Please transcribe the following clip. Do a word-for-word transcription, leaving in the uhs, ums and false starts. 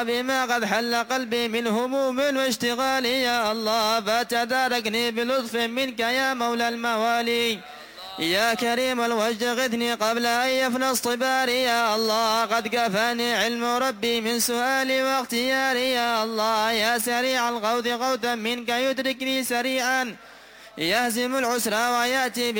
الله بما قد حل قلبي من هموم واشتغال يا الله، فتداركني بلطف منك يا مولى الموالي. يا كريم الوجه غثني قبل أن يفنى اصطباري يا الله، قد كفاني علم ربي من سؤالي واختياري يا الله. يا سريع الغوث غوثا منك يدركني سريعا، يهزم العسرى ويأتي